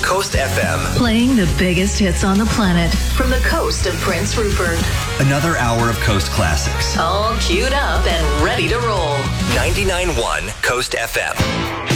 Coast FM. Playing the biggest hits on the planet from the coast of Prince Rupert. Another hour of Coast classics. All queued up and ready to roll. 99.1 Coast FM.